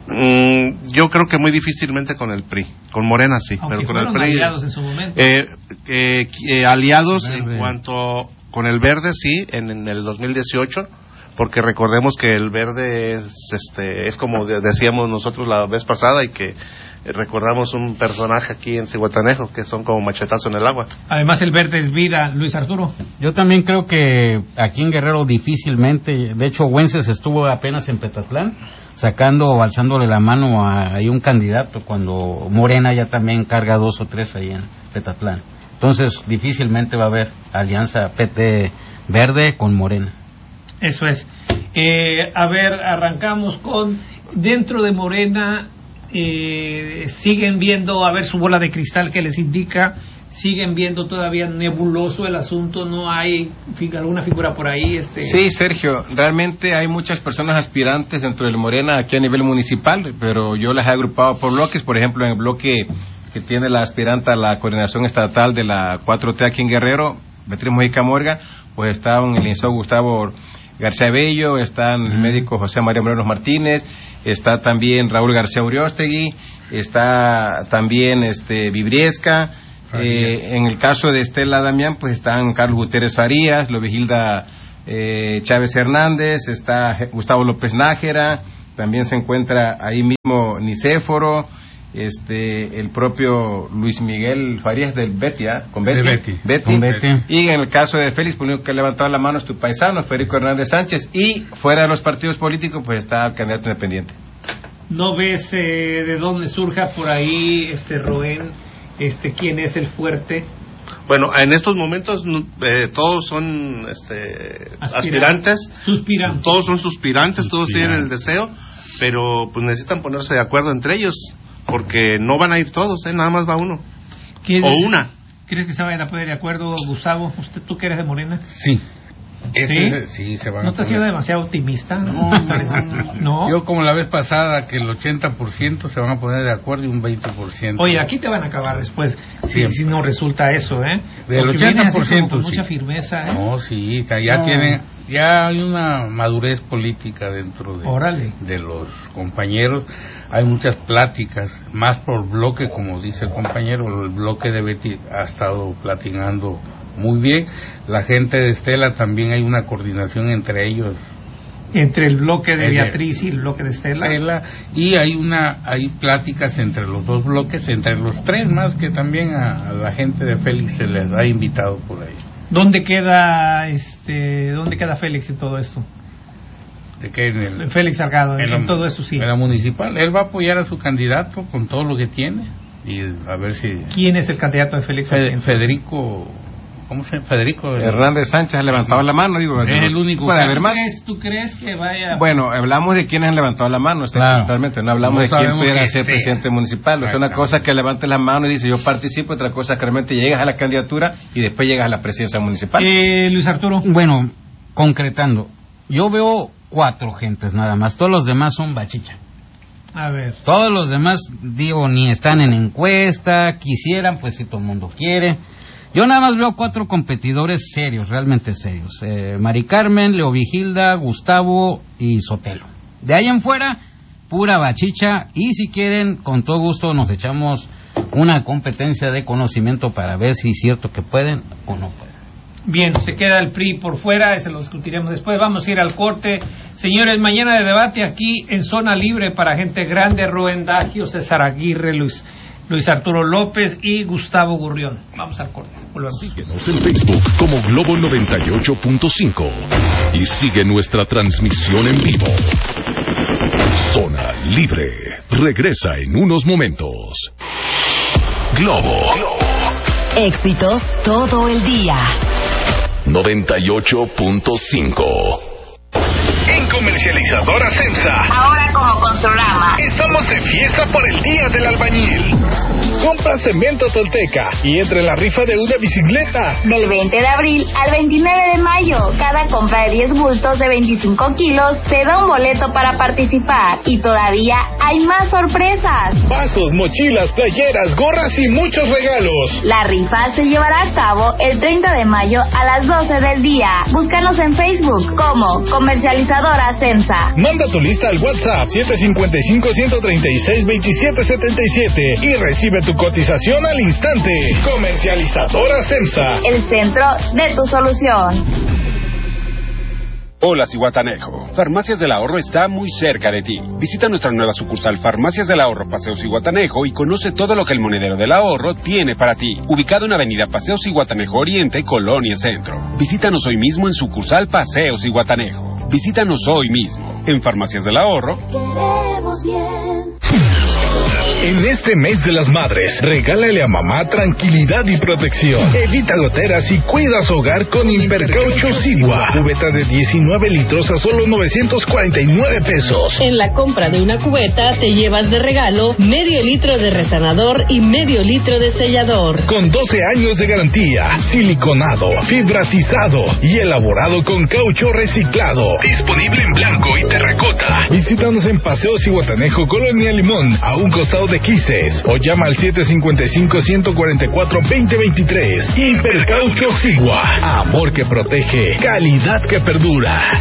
Yo creo que muy difícilmente con el PRI, con Morena sí, aunque pero con el PRI aliados en su momento. Aliados Verde. En cuanto con el Verde sí, en el 2018, porque recordemos que el Verde es como decíamos nosotros la vez pasada y que recordamos un personaje aquí en Zihuatanejo que son como machetazos en el agua. Además el Verde es vida, Luis Arturo. Yo también creo que aquí en Guerrero difícilmente, de hecho Wences estuvo apenas en Petatlán alzándole la mano a un candidato cuando Morena ya también carga 2 o 3 ahí en Petatlán. Entonces difícilmente va a haber alianza PT Verde con Morena. Eso es. Arrancamos con dentro de Morena. Siguen viendo a ver su bola de cristal que les indica siguen viendo todavía nebuloso el asunto, no hay alguna figura por ahí. Sí, Sergio, realmente hay muchas personas aspirantes dentro del Morena aquí a nivel municipal, pero yo las he agrupado por bloques. Por ejemplo, en el bloque que tiene la aspirante a la coordinación estatal de la 4T aquí en Guerrero, Beatriz Mojica Morga, pues está el licenciado Gustavo García Bello, está el médico José María Morelos Martínez, está también Raúl García Uriostegui, está también Vibriesca. En el caso de Estela Damián, pues están Carlos Gutiérrez Farías, Lovigilda Chávez Hernández, está Gustavo López Nájera, también se encuentra ahí mismo Nicéforo, el propio Luis Miguel Farías del Betty, con Betty. Y en el caso de Félix, pues, el único que ha levantado la mano es tu paisano, Federico Hernández Sánchez, y fuera de los partidos políticos, pues está el candidato independiente. ¿No ves de dónde surja por ahí, Roén, quién es el fuerte? Bueno, en estos momentos todos son aspirantes, suspirantes. Todos son suspirantes, todos tienen el deseo, pero pues necesitan ponerse de acuerdo entre ellos, porque no van a ir todos, nada más va uno o una. ¿Crees que se vayan a poner de acuerdo, Gustavo? ¿Tú que eres de Morena? Sí. ¿Sí? Se van ¿No estás siendo demasiado optimista? No. Yo, como la vez pasada, que el 80% se van a poner de acuerdo y un 20%. Oye, aquí te van a acabar después si no resulta eso, ¿eh? Del 80%, con mucha firmeza, ¿eh? No, sí, ya hay una madurez política dentro de los compañeros. Hay muchas pláticas, más por bloque, como dice el compañero, el bloque de Betty ha estado platicando muy bien. La gente de Estela también hay una coordinación entre ellos. Entre el bloque de Beatriz y el bloque de Estela. Y hay pláticas entre los dos bloques, entre los tres más, que también a la gente de Félix se les ha invitado por ahí. ¿Dónde queda Félix en todo esto? ¿De qué? Félix Salgado, en todo esto, sí. En la municipal. Él va a apoyar a su candidato con todo lo que tiene. Y a ver si... ¿Quién es el candidato de Félix? Federico... ¿Cómo se llama? Federico Hernández Sánchez ha levantado la mano, digo. Es el único. ¿Puede haber más? ¿Tú crees que vaya? Bueno, hablamos de quienes han levantado la mano, realmente no hablamos de quién pudiera ser presidente municipal. Es una cosa que levante la mano y dice yo participo, otra cosa que realmente llegas a la candidatura y después llegas a la presidencia municipal. Luis Arturo. Bueno, concretando, yo veo 4 gentes nada más, todos los demás son bachicha. A ver. Todos los demás, digo, ni están en encuesta, quisieran, pues si todo el mundo quiere. Yo nada más veo 4 competidores serios, realmente serios. Mari Carmen, Leovigilda, Gustavo y Sotelo. De ahí en fuera, pura bachicha, y si quieren, con todo gusto nos echamos una competencia de conocimiento para ver si es cierto que pueden o no pueden. Bien, se queda el PRI por fuera, ese lo discutiremos después. Vamos a ir al corte. Señores, mañana de debate aquí en Zona Libre para gente grande, Roén Dagio, César Aguirre, Luis Arturo López y Gustavo Gurrión. Vamos al corte. Volvemos. Síguenos en Facebook como Globo 98.5 y sigue nuestra transmisión en vivo. Zona Libre regresa en unos momentos. Globo. Éxitos todo el día. 98.5. En Comercializadora Censa. Ahora como Consorama. Estamos de fiesta por el Día del Albañil. Compra cemento Tolteca y entra en la rifa de una bicicleta. Del 20 de abril al 29 de mayo, cada compra de 10 bultos de 25 kilos te da un boleto para participar. Y todavía hay más sorpresas. Vasos, mochilas, playeras, gorras y muchos regalos. La rifa se llevará a cabo el 30 de mayo a las 12 del día. Búscanos en Facebook como Comercializadora Censa. Manda tu lista al WhatsApp 755-136-2777 y recibe tu cotización al instante. Comercializadora Censa. El centro de tu solución. Hola, Zihuatanejo. Farmacias del Ahorro está muy cerca de ti. Visita nuestra nueva sucursal Farmacias del Ahorro Paseo Zihuatanejo y conoce todo lo que el Monedero del Ahorro tiene para ti. Ubicado en Avenida Paseo Zihuatanejo Oriente, Colonia Centro. Visítanos hoy mismo en sucursal Paseo Zihuatanejo. Visítanos hoy mismo en Farmacias del Ahorro. Queremos bien. En este mes de las madres, regálale a mamá tranquilidad y protección. Evita goteras y cuida su hogar con Hipercaucho Sigua. Cubeta de 19 litros a solo 949 pesos. En la compra de una cubeta te llevas de regalo medio litro de resanador y medio litro de sellador. Con 12 años de garantía, siliconado, fibratizado y elaborado con caucho reciclado. Disponible en blanco y terracota. Visítanos en Paseo Zihuatanejo, Colonia Limón, a un costado de Quises, o llama al 755-144-2023. Hipercaucho Sigua. Amor que protege, calidad que perdura.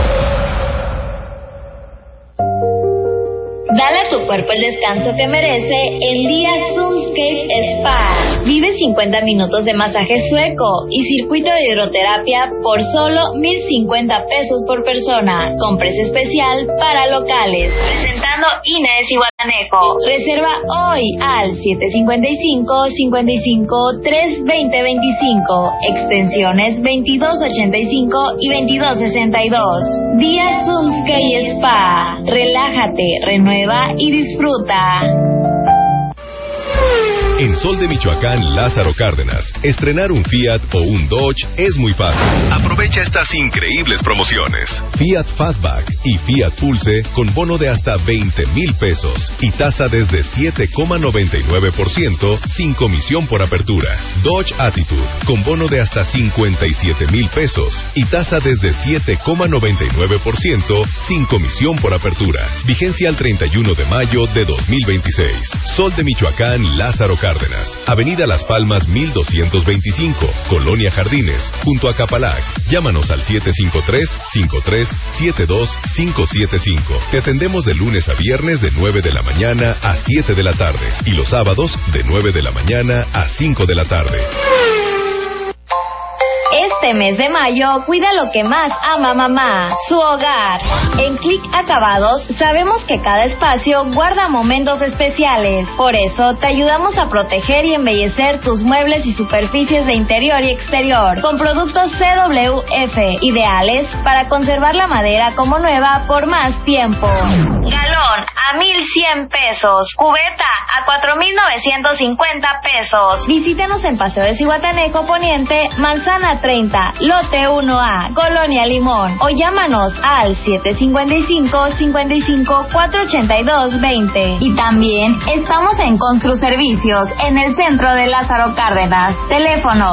Dale a tu cuerpo el descanso que merece en Día Sunscape Spa. Vive 50 minutos de masaje sueco y circuito de hidroterapia por solo 1,050 pesos por persona, con precio especial para locales. Presentando INE de Zihuatanejo. Reserva hoy al 755-55-320-25, extensiones 2285 y 2262. Día Sunscape Spa. Relájate, renueva y disfruta. En Sol de Michoacán, Lázaro Cárdenas, estrenar un Fiat o un Dodge es muy fácil. Aprovecha estas increíbles promociones. Fiat Fastback y Fiat Pulse con bono de hasta 20,000 pesos y tasa desde 7,99% sin comisión por apertura. Dodge Attitude con bono de hasta 57,000 pesos y tasa desde 7,99% sin comisión por apertura. Vigencia al 31 de mayo de 2026. Sol de Michoacán, Lázaro Cárdenas. Avenida Las Palmas 1225, Colonia Jardines, junto a Capalac. Llámanos al 753-5372-575. Te atendemos de lunes a viernes de 9 de la mañana a 7 de la tarde y los sábados de 9 de la mañana a 5 de la tarde. Este mes de mayo, cuida lo que más ama mamá, su hogar. En Click Acabados sabemos que cada espacio guarda momentos especiales. Por eso, te ayudamos a proteger y embellecer tus muebles y superficies de interior y exterior con productos CWF, ideales para conservar la madera como nueva por más tiempo. Galón a 1,100 pesos. Cubeta a 4,950 pesos. Visítanos en Paseo de Zihuatanejo Poniente, Manzana 30, Lote 1A, Colonia Limón, o llámanos al 755-55-482-20. Y también estamos en Construservicios en el centro de Lázaro Cárdenas. Teléfono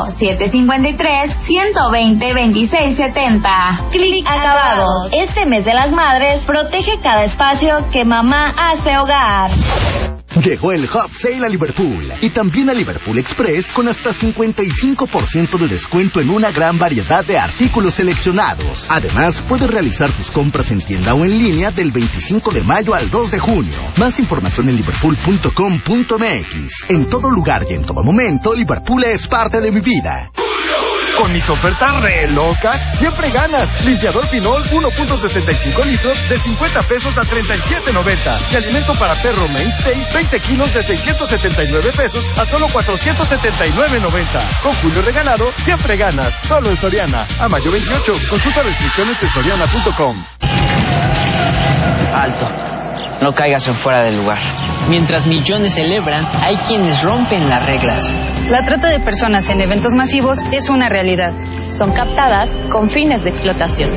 753-120-2670. Click Acabados. Este mes de las madres, protege cada espacio que mamá hace hogar. Llegó el Hot Sale a Liverpool y también a Liverpool Express con hasta 55% de descuento en una gran variedad de artículos seleccionados. Además, puedes realizar tus compras en tienda o en línea del 25 de mayo al 2 de junio. Más información en liverpool.com.mx. En todo lugar y en todo momento, Liverpool es parte de mi vida. Con mis ofertas re locas, siempre ganas. Limpiador Pinol 1.65 litros de 50 pesos a 37.90. Y alimento para perro Mainstay 20 kilos de 679 pesos a solo 479.90. Con Julio regalado, siempre ganas. Solo en Soriana. A mayo 28. Consulta restricciones en soriana.com. Alto. No caigas en fuera del lugar. Mientras millones celebran, hay quienes rompen las reglas. La trata de personas en eventos masivos es una realidad. Son captadas con fines de explotación.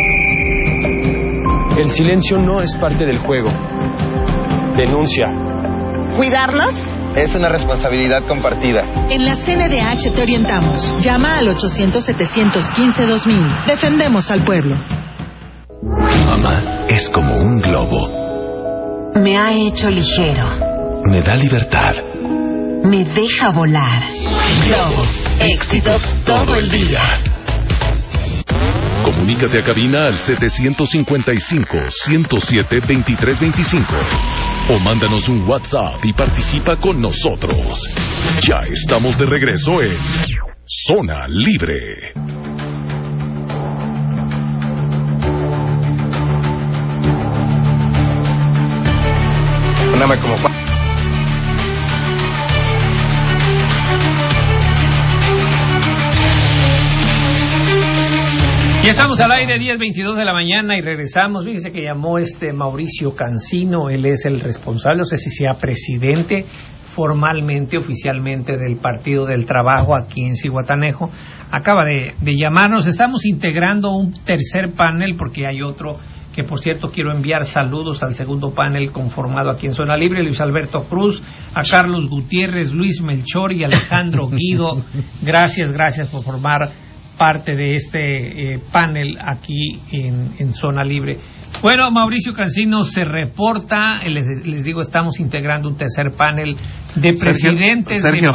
El silencio no es parte del juego. Denuncia. ¿Cuidarnos? Es una responsabilidad compartida. En la CNDH te orientamos. Llama al 800-715-2000. Defendemos al pueblo. Mamá es como un globo. Me ha hecho ligero. Me da libertad. Me deja volar. Globo. Éxitos todo el día. Comunícate a cabina al 755-107-2325 o mándanos un WhatsApp y participa con nosotros. Ya estamos de regreso en Zona Libre. Como Ya estamos al aire, 10:22 de la mañana y regresamos. Fíjese que llamó Mauricio Cancino, él es el responsable, no sé si sea presidente formalmente, oficialmente del Partido del Trabajo aquí en Zihuatanejo. Acaba de llamarnos, estamos integrando un tercer panel porque hay otro que, por cierto, quiero enviar saludos al segundo panel conformado aquí en Zona Libre, Luis Alberto Cruz, a Carlos Gutiérrez, Luis Melchor y Alejandro Guido. Gracias por formar parte de este panel aquí en Zona Libre. Bueno, Mauricio Cancino se reporta, les digo, estamos integrando un tercer panel de presidentes de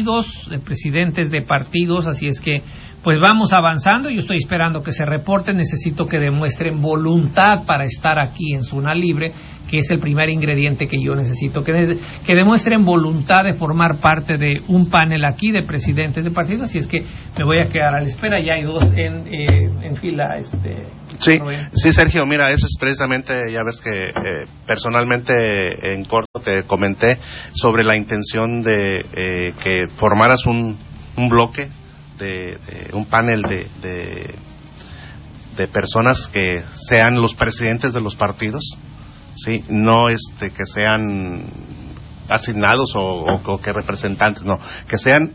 partidos, así es que pues vamos avanzando. Yo estoy esperando que se reporten, necesito que demuestren voluntad para estar aquí en Zona Libre, que es el primer ingrediente que yo necesito, que demuestren voluntad de formar parte de un panel aquí de presidentes de partidos, así es que me voy a quedar a la espera. Ya hay dos en fila. Sí, Sergio, mira, eso es precisamente, ya ves que personalmente en corto te comenté sobre la intención de que formaras un bloque de un panel de personas que sean los presidentes de los partidos, sí, no que sean asignados o que representantes, no, que sean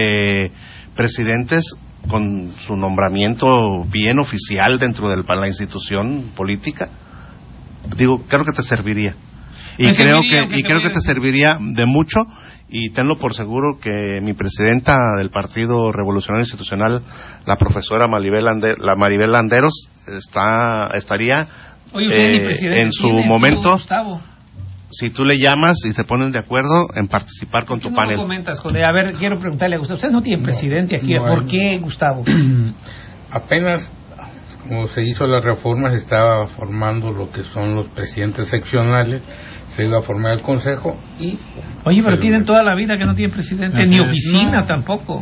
presidentes con su nombramiento bien oficial dentro de la institución política. Digo, creo que te serviría. Y creo que te serviría de mucho, y tenlo por seguro que mi presidenta del Partido Revolucionario Institucional, la profesora Maribel Landeros, estaría en su momento, si tú le llamas y se ponen de acuerdo en participar con tu panel. ¿Qué comentas, Conde? A ver, quiero preguntarle a Gustavo. Usted no tiene presidente aquí. ¿Por qué, Gustavo? Apenas, como se hizo la reforma, se estaba formando lo que son los presidentes seccionales, se iba a formar el consejo y... Oye, pero tienen toda la vida que no tienen presidente, ni oficina tampoco.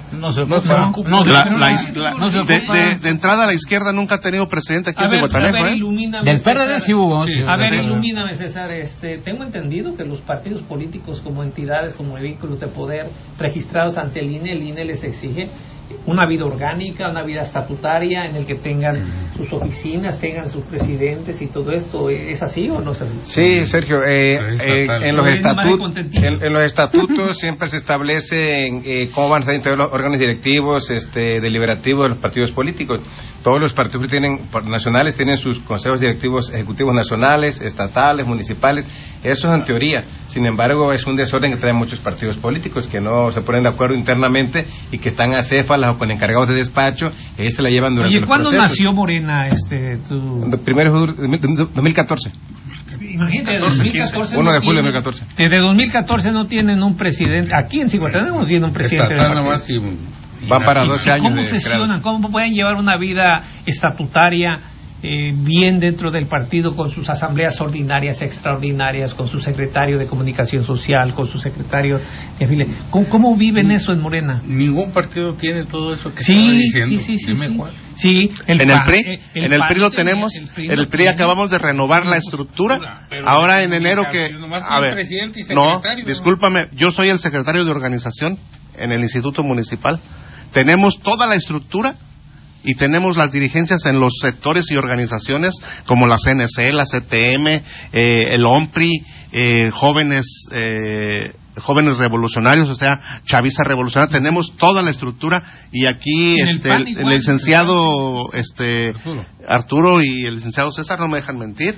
De entrada, la izquierda nunca ha tenido presidente aquí en Zihuatanejo, Del PRD sí hubo. A ver, ilumíname, César. Tengo entendido que los partidos políticos, como entidades, como vehículos de poder registrados ante el INE les exige una vida orgánica, una vida estatutaria, en el que tengan sus oficinas, tengan sus presidentes y todo esto. ¿Es así o no es así? Sí, Sergio, en los estatutos siempre se establece cómo van a estar integrados los órganos directivos, deliberativos de los partidos políticos. Todos los partidos nacionales tienen sus consejos directivos ejecutivos nacionales, estatales, municipales. Eso es en teoría. Sin embargo, es un desorden que traen muchos partidos políticos que no se ponen de acuerdo internamente y que están acéfalas o con encargados de despacho, y ahí se la llevan durante los procesos. ¿Y cuándo nació Morena? Primero de 2014. Imagínate, de 2014 1 de julio de 2014. Desde 2014 no tienen un presidente. Aquí en Zihuatanejo no tienen un presidente. Va para 12 años. ¿Cómo sesionan? ¿Cómo pueden llevar una vida estatutaria bien dentro del partido, con sus asambleas ordinarias, extraordinarias, con su secretario de Comunicación Social, con su secretario de afiliación? ¿Cómo viven eso en Morena? Ningún partido tiene todo eso que estaba diciendo. Sí. En el PRI lo tenemos. En el PRI acabamos de renovar la estructura. Ahora en enero discúlpame, yo soy el secretario de organización en el Instituto Municipal. Tenemos toda la estructura y tenemos las dirigencias en los sectores y organizaciones como la CNC, la CTM, el OMPRI, jóvenes revolucionarios, o sea, chaviza revolucionaria. Tenemos toda la estructura, y aquí el licenciado Arturo y el licenciado César no me dejan mentir.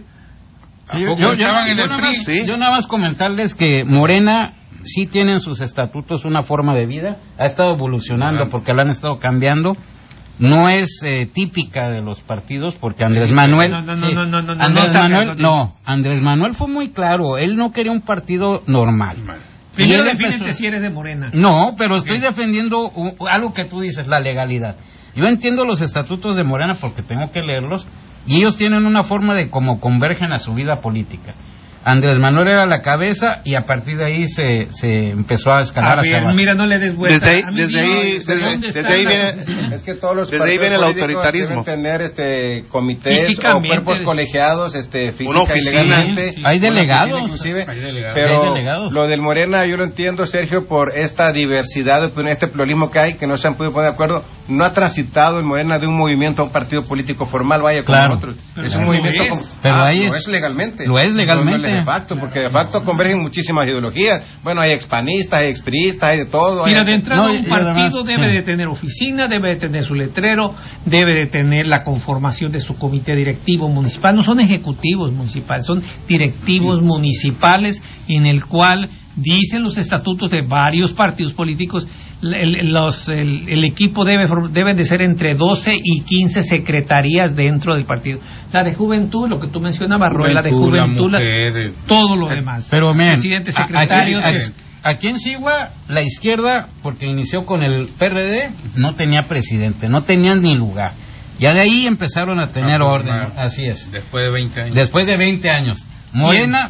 Yo nada más comentarles que Morena sí tiene en sus estatutos una forma de vida, ha estado evolucionando porque la han estado cambiando. No es típica de los partidos, porque Andrés Manuel Andrés Manuel fue muy claro, él no quería un partido normal. Primero defínete si eres de Morena. No, pero estoy defendiendo algo que tú dices, la legalidad. Yo entiendo los estatutos de Morena porque tengo que leerlos, y ellos tienen una forma de cómo convergen a su vida política. Andrés Manuel era la cabeza y a partir de ahí se empezó a escalar hacia abajo. Mira, no le des vuelta. Desde ahí viene, es que todos los desde ahí viene el autoritarismo. Deben tener comités o cuerpos colegiados, física y legalmente. Hay delegados. Inclusive, pero lo del Morena yo lo entiendo, Sergio, por esta diversidad, este pluralismo que hay, que no se han podido poner de acuerdo. No ha transitado el Morena de un movimiento a un partido político formal, vaya, como otros. Es un movimiento pero ahí lo es legalmente. Lo es legalmente. De facto, porque de facto convergen muchísimas ideologías. Bueno, hay expanistas, hay expriistas, hay de todo. Mira, de entrada un partido debe de tener oficina, debe de tener su letrero, debe de tener la conformación de su comité directivo municipal. No son ejecutivos municipales, son directivos municipales, en el cual dicen los estatutos de varios partidos políticos. El equipo deben de ser entre 12 y 15 secretarías dentro del partido. La de juventud, lo que tú mencionabas, Roy, la de juventud, todo lo demás. Pero, presidente, secretario. Aquí en Sigua, la izquierda, porque inició con el PRD, no tenía presidente, no tenían ni lugar. Ya de ahí empezaron a tener orden. Así es. Después de 20 años. Después de 20 años. Morena,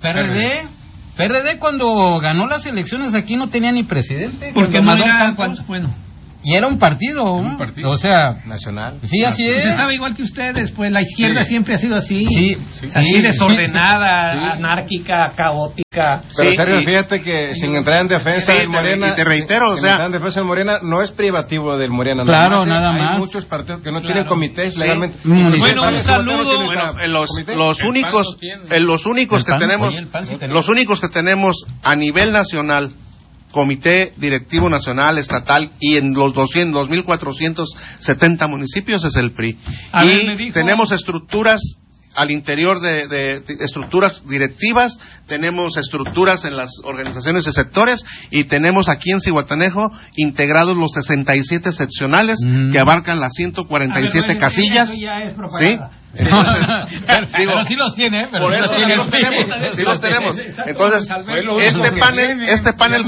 PRD cuando ganó las elecciones aquí no tenía ni presidente. Porque no era, bueno. Y era un partido, o sea, nacional. Sí, así es. Pues estaba igual que ustedes, pues la izquierda siempre ha sido así. Así desordenada, anárquica, caótica. Pero Sergio, fíjate que sin entrar en defensa del Morena, y te reitero, o sea, entrar en defensa del Morena no es privativo del Morena. Claro, nada más. Hay muchos partidos que no tienen comités legalmente. Bueno, un saludo. Los únicos que tenemos a nivel nacional, comité directivo nacional, estatal, y en los 2.470 municipios es el PRI. Tenemos estructuras al interior de estructuras directivas, tenemos estructuras en las organizaciones de sectores, y tenemos aquí en Zihuatanejo integrados los 67 seccionales que abarcan las 147 casillas. Eso ya es propaganda. ¿Sí? Entonces, pero sí los tiene, por eso sí los tenemos. Entonces, este panel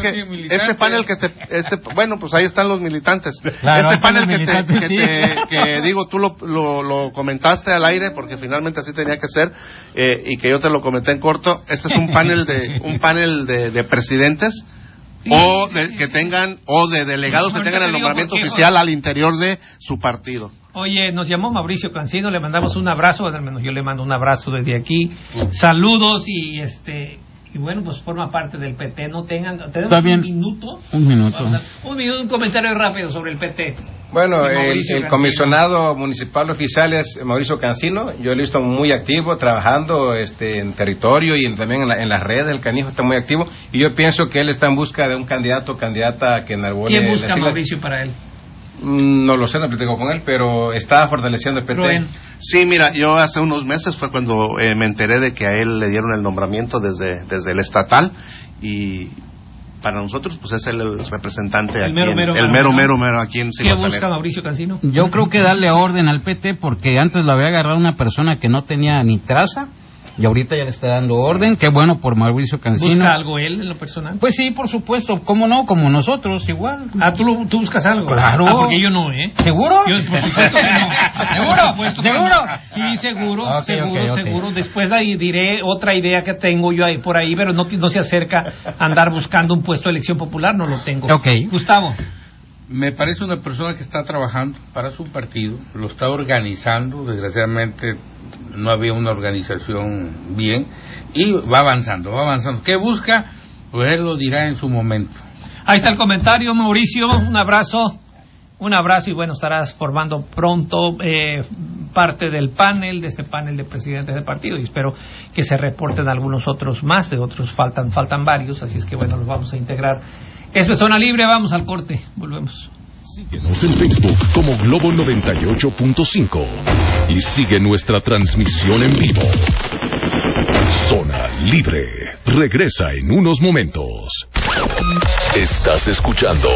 bueno, pues ahí están los militantes. Claro, este panel que digo, tú lo comentaste al aire, porque finalmente así tenía que ser, y que yo te lo comenté en corto. Este es un panel de presidentes, o de delegados que tengan el nombramiento oficial al interior de su partido. Oye, nos llamó Mauricio Cancino, le mandamos un abrazo, al menos yo le mando un abrazo desde aquí. Saludos y bueno, pues forma parte del PT. No tenemos un minuto. Un comentario rápido sobre el PT. Bueno, el comisionado municipal oficial es Mauricio Cancino. Yo lo he visto muy activo, trabajando en territorio y también en las redes. El canijo está muy activo, y yo pienso que él está en busca de un candidato o candidata que enarbole. ¿Quién busca Mauricio para él? No lo sé, no platico con él, pero está fortaleciendo el PT. Sí, mira, yo hace unos meses fue cuando me enteré de que a él le dieron el nombramiento desde el estatal, y para nosotros pues es el representante aquí, el mero aquí en Zihuatanejo. ¿Qué busca Mauricio Cancino? Yo creo que darle orden al PT, porque antes lo había agarrado una persona que no tenía ni traza, y ahorita ya le está dando orden. Qué bueno por Mauricio Cancino. ¿Busca algo él en lo personal? Pues sí, por supuesto. ¿Cómo no? Como nosotros, igual. ¿Tú buscas algo? Claro. Porque yo no, ¿eh? ¿Seguro? Yo, por supuesto que no. ¿Seguro? Sí, seguro. Okay. Seguro. Después ahí diré otra idea que tengo yo ahí por ahí, pero no se acerca a andar buscando un puesto de elección popular, no lo tengo. Gustavo. Me parece una persona que está trabajando para su partido, lo está organizando. Desgraciadamente no había una organización bien, y va avanzando. ¿Qué busca? Pues él lo dirá en su momento. Ahí está el comentario, Mauricio. Un abrazo y bueno, estarás formando pronto parte del panel, de este panel de presidentes del partido, y espero que se reporten algunos otros más, de otros faltan varios, así es que bueno, los vamos a integrar. Esto es Zona Libre, vamos al corte, volvemos. Síguenos en Facebook como Globo 98.5 y sigue nuestra transmisión en vivo. Zona Libre regresa en unos momentos. Estás escuchando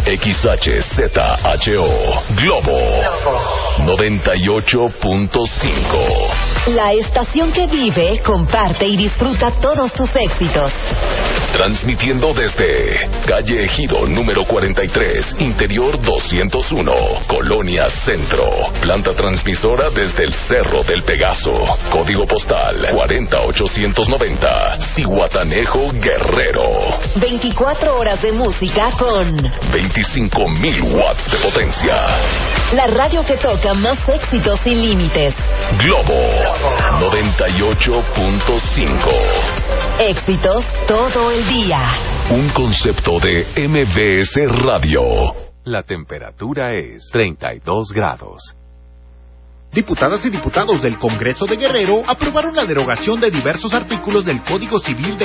XHZHO Globo 98.5. La estación que vive, comparte y disfruta todos tus éxitos. Transmitiendo desde calle Ejido número 43, interior 201, Colonia Centro. Planta transmisora desde el Cerro del Pegaso. Código postal 40890, Zihuatanejo, Guerrero. 24 horas de música con 25,000 watts de potencia. La radio que toca más éxitos sin límites. Globo 98.5. Éxitos todo el día. Un concepto de MBS Radio. La temperatura es 32 grados. Diputadas y diputados del Congreso de Guerrero aprobaron la derogación de diversos artículos del Código Civil de